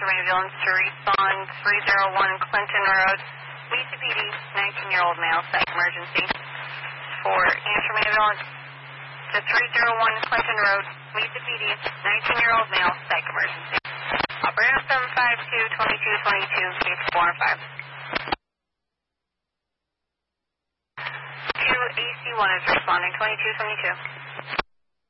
Pennsylvania ambulance to respond 301 Clinton Road, Lisa PD, 19-year-old male, psych emergency. For Antrim ambulance to 301 Clinton Road, Lisa PD, 19-year-old male, psych emergency. Operator 752-2222, case 4 and 5. 2AC1 is responding, 2222.